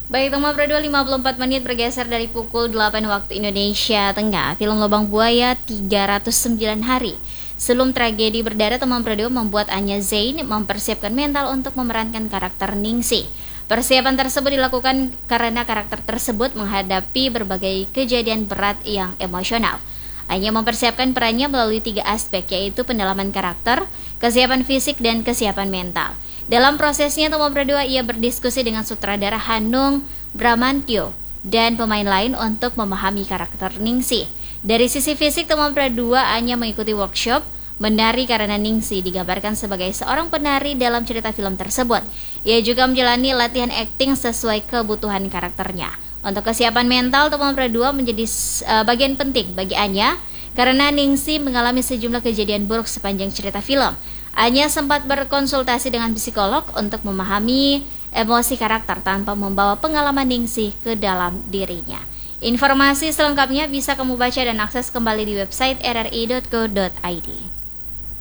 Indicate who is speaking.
Speaker 1: Baik, Toma Pro 54 menit bergeser dari pukul 8 waktu Indonesia Tengah. Film Lubang Buaya 309 hari. Sebelum tragedi berdarah, Toma Pro membuat Anya Zain mempersiapkan mental untuk memerankan karakter Ningsih. Persiapan tersebut dilakukan karena karakter tersebut menghadapi berbagai kejadian berat yang emosional. Anya mempersiapkan perannya melalui 3 aspek, yaitu pendalaman karakter, kesiapan fisik, dan kesiapan mental. Dalam prosesnya, Toma Pro ia berdiskusi dengan sutradara Hanung Bramantyo dan pemain lain untuk memahami karakter Ningsih. Dari sisi fisik, Toma Pro Anya mengikuti workshop menari karena Ningsih digambarkan sebagai seorang penari dalam cerita film tersebut. Ia juga menjalani latihan akting sesuai kebutuhan karakternya. Untuk kesiapan mental, Toma Pro menjadi bagian penting bagi Anya karena Ningsih mengalami sejumlah kejadian buruk sepanjang cerita film. Anya sempat berkonsultasi dengan psikolog untuk memahami emosi karakter tanpa membawa pengalaman Ningsih ke dalam dirinya. Informasi selengkapnya bisa kamu baca dan akses kembali di website rri.co.id.